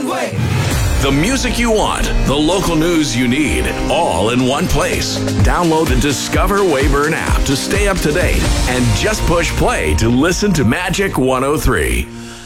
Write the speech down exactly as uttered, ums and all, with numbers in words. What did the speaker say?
Broadway. The music you want, the local news you need, all in one place. Download the Discover Weyburn app to stay up to date and just push play to listen to Magic one oh three.